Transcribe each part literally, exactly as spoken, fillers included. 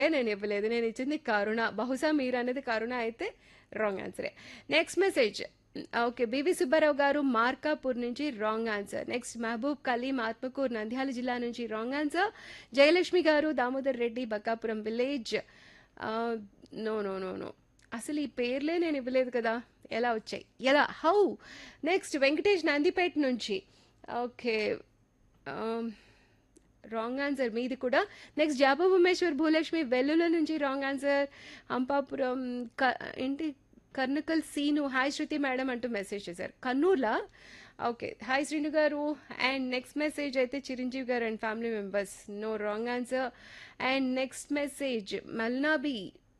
నేను ఇవ్వలేదు. నేను ఇచ్చింది కరుణ. బహుశా మీరన్నది కరుణ అయితే wrong ఆన్సరే. Next message. Okay. BV Subbarao గారు మార్కాపూర్ నుంచి wrong answer. Next Mahabub Kaleem Atmakur Nandyal జిల్లా నుంచి రాంగ్ ఆన్సర్. జయలక్ష్మి గారు Damodar Reddy బక్కాపురం village. No no no no అసలు ఈ పేర్లే నేను ఇవ్వలేదు కదా, ఎలా వచ్చాయి, ఎలా, హౌ. నెక్స్ట్ వెంకటేష్ నందిపేట నుంచి. ఓకే, రాంగ్ ఆన్సర్ మీది కూడా. నెక్స్ట్ జాబు ఉమేశ్వర్ భూలక్ష్మి వెల్లుల నుంచి రాంగ్ ఆన్సర్. అంపాపురం క ఏంటి కర్నకల్ సీను హాయ్ శృతి మేడం అంటూ మెసేజ్ చేశారు. కర్నూలా? ఓకే, హాయ్ శ్రీను గారు. అండ్ నెక్స్ట్ మెసేజ్ అయితే చిరంజీవి గారు and family members. No, wrong answer. And next message మల్నాబీ,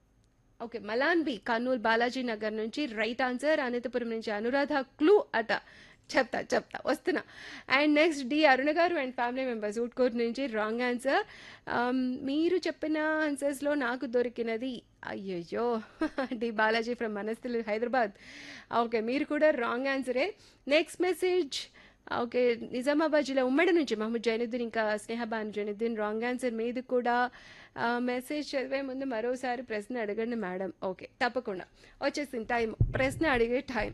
okay Malan B Kurnool Balaji Nagar నుంచి రైట్ ఆన్సర్. అనంతపురం నుంచి అనురాధ క్లూ అట, చెప్తా చెప్తా వస్తున్నా. అండ్ నెక్స్ట్ డి అరుణ గారు అండ్ ఫ్యామిలీ మెంబర్స్ ఊట్కూరు నుంచి రాంగ్ ఆన్సర్. మీరు చెప్పిన ఆన్సర్స్లో నాకు దొరికినది అయ్యయ్యో D Balaji from మనస్థిల్ Hyderabad. Okay, మీరు కూడా wrong ఆన్సరే. Next message. Okay, Nizamabad జిల్లా ఉమ్మడి నుంచి మహమ్మద్ జైనుద్దీన్ ఇంకా స్నేహబాను జైనుద్దీన్ రాంగ్ ఆన్సర్ మీది కూడా. మెసేజ్ చదివే ముందు మరోసారి ప్రశ్న అడగండి మేడం. ఓకే, తప్పకుండా వచ్చేసింది టైం, ప్రశ్న అడిగే టైం.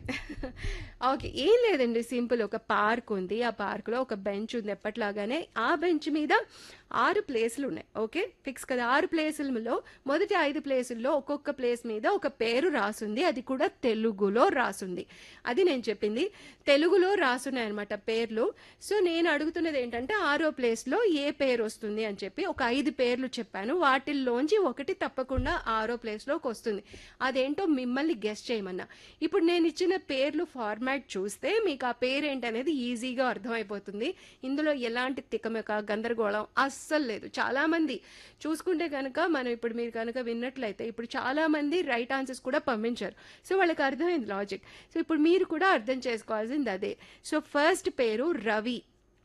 ఓకే, ఏం లేదండి, సింపుల్. ఒక పార్క్ ఉంది, ఆ పార్క్లో ఒక బెంచ్ ఉంది ఎప్పట్లాగానే. ఆ బెంచ్ మీద ఆరు ప్లేసులు ఉన్నాయి. ఓకే, ఫిక్స్ కదా. ఆరు ప్లేసులలో మొదటి ఐదు ప్లేసుల్లో ఒక్కొక్క ప్లేస్ మీద ఒక పేరు రాసుంది, అది కూడా తెలుగులో రాసుంది. అది నేను చెప్పింది, తెలుగులో రాసున్నాయి అనమాట పేర్లు. సో నేను అడుగుతున్నది ఏంటంటే ఆరో ప్లేస్లో ఏ పేరు వస్తుంది అని చెప్పి ఒక ఐదు పేర్లు చెప్పాను. వాటిల్లోంచి ఒకటి తప్పకుండా ఆరో ప్లేస్లోకి వస్తుంది. అదేంటో మిమ్మల్ని గెస్ చేయమన్నా. ఇప్పుడు నేను ఇచ్చిన పేర్లు ఫార్మాట్ చూస్తే మీకు ఆ పేరు ఏంటనేది ఈజీగా అర్థమైపోతుంది. ఇందులో ఎలాంటి తికమక గందరగోళం అస్సలు లేదు. చాలా మంది చూసుకుంటే కనుక, మనం ఇప్పుడు మీరు కనుక విన్నట్లయితే ఇప్పుడు చాలా మంది రైట్ ఆన్సర్స్ కూడా పంపించారు. సో వాళ్ళకి అర్థమైంది లాజిక్. సో ఇప్పుడు మీరు కూడా అర్థం చేసుకోవాల్సింది అదే. సో ఫస్ట్ పేరు రవి,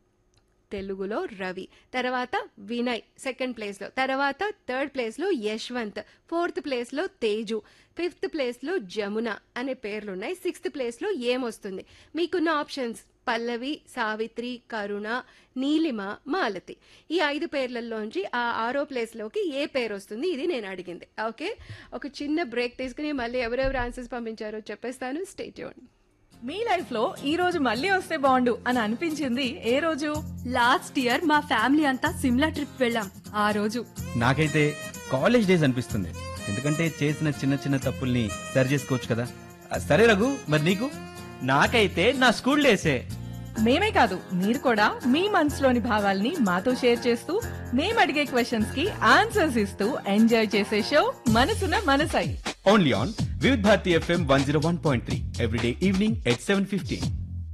తెలుగులో రవి. తర్వాత వినయ్ సెకండ్ ప్లేస్లో. తర్వాత థర్డ్ ప్లేస్లో యశ్వంత్. ఫోర్త్ ప్లేస్లో తేజు. ఫిఫ్త్ ప్లేస్లో జమున అనే పేర్లున్నాయి. సిక్స్త్ ప్లేస్లో ఏమొస్తుంది? మీకున్న ఆప్షన్స్ పల్లవి, సావిత్రి, కరుణ, నీలిమ, మాలతి. ఈ ఐదు పేర్లలోంచి ఆ ఆరో ప్లేస్లోకి ఏ పేరు వస్తుంది? ఇది నేను అడిగింది. ఓకే, ఒక చిన్న బ్రేక్ తీసుకుని మళ్ళీ ఎవరెవరు ఆన్సర్స్ పంపించారో చెప్పేస్తాను. Stay tune. మీ లైఫ్ లో ఈ రోజు మళ్ళీ వస్తే బాగుండు అని అనిపించింది ఏ రోజు? లాస్ట్ ఇయర్ మా ఫ్యామిలీ అంతా సిమ్లా ట్రిప్ వెళ్ళాం. ఆ రోజు నాకైతే కాలేజ్ డేస్ అనిపిస్తుంది, ఎందుకంటే చేసిన చిన్న చిన్న తప్పుల్ని సరి చేసుకోవచ్చు కదా. ఆ, సరే రఘు, మరి నీకు? నాకైతే నా స్కూల్ డేసే. మేమే కాదు, మీరు కూడా మీ మనసులోని భావాల్ని మాతో షేర్ చేస్తూ మేము అడిగే క్వశ్చన్స్ కి ఆన్సర్స్ ఇస్తూ ఎంజాయ్ చేసే షో మనసున మనసై. Only on Vividh Bharati FM one zero one point three everyday evening at seven fifteen.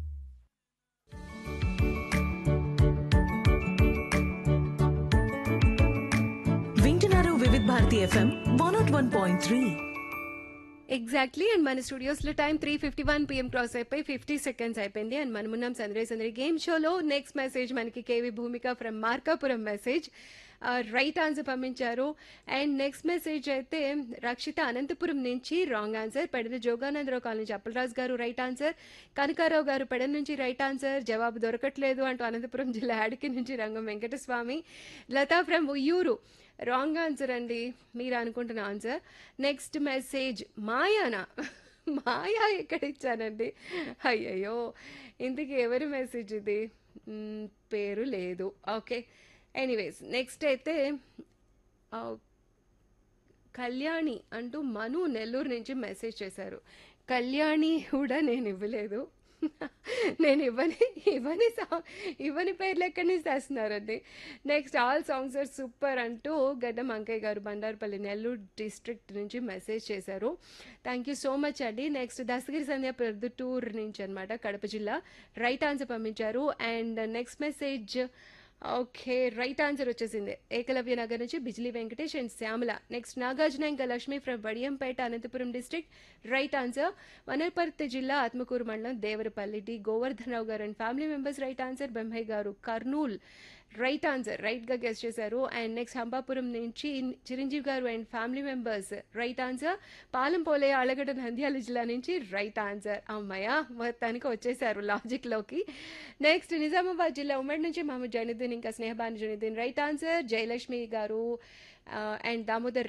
వింటున్నారు Vividh Bharati FM one not one point three. Exactly. And మన స్టూడియోస్లో time three fifty one PM cross అయిపోయి fifty seconds అయిపోయింది. And మనమున్నాం సందరే సందరి game షోలో. Next message మనకి KV Bhumika from Markapuram message right answer పంపించారు. And next message అయితే రక్షిత అనంతపురం నుంచి wrong answer. Pedana Jogananda Rao colony నుంచి అప్పలరాజు గారు రైట్ ఆన్సర్. కనకారావు గారు పెడన నుంచి రైట్ ఆన్సర్. జవాబు దొరకట్లేదు అంటూ అనంతపురం జిల్లా యాడికి నుంచి రంగం Venkataswamy. Lata from Uyyuru wrong answer అండి, మీరు అనుకుంటున్న ఆన్సర్. నెక్స్ట్ మెసేజ్ మాయానా, మాయా ఎక్కడ ఇచ్చానండి, అయ్యయ్యో ఇంతకీ ఎవరి మెసేజ్ ఇది? పేరు లేదు. ఓకే, ఎనీవేస్ నెక్స్ట్ అయితే కళ్యాణి అంటూ మను నెల్లూరు నుంచి మెసేజ్ చేశారు. కళ్యాణి కూడా నేను ఇవ్వలేదు, నేను ఇవ్వని ఇవ్వని సా ఇవ్వని పేర్లు ఎక్కడి నుంచి తెస్తున్నారండి. Next all songs are super అంటూ గడ్డం అంకయ్య గారు బండారుపల్లి నెల్లూరు డిస్ట్రిక్ట్ నుంచి మెసేజ్ చేశారు. థ్యాంక్ యూ సో మచ్ అండి. నెక్స్ట్ దస్తగిరి సంధ్య ప్రొద్దుటూరు నుంచి అనమాట, కడప జిల్లా రైట్ ఆన్సర్ పంపించారు. And next message okay right answer వచ్చేసింది ఏకలవ్య నగర్ నుంచి బిజ్లీ వెంకటేష్ అండ్ శ్యామల. నెక్స్ట్ నాగార్జున ఇంకా Lakshmi from Vadiyampeta Anantapuram district right answer. Wanaparthy జిల్లా ఆత్మకూరు మండలం దేవరపల్లి డి గోవర్ధన్ రావు గారు and family members right answer. బెంహయ్య గారు కర్నూల్ రైట్ ఆన్సర్, రైట్గా గెస్ట్ చేశారు. అండ్ నెక్స్ట్ హంపాపురం నుంచి చిరంజీవి గారు and family members right answer. పాలంపోలే Allagadda Nandyal జిల్లా నుంచి రైట్ ఆన్సర్. అమ్మయ్య మొత్తానికి వచ్చేసారు లాజిక్లోకి. నెక్స్ట్ నిజామాబాద్ జిల్లా ఉమ్మడి నుంచి మహమ్మద్ జైనుద్దీన్ ఇంకా స్నేహబాను జైనుద్దీన్ రైట్ ఆన్సర్. జయలక్ష్మి గారు అండ్ దామోదర్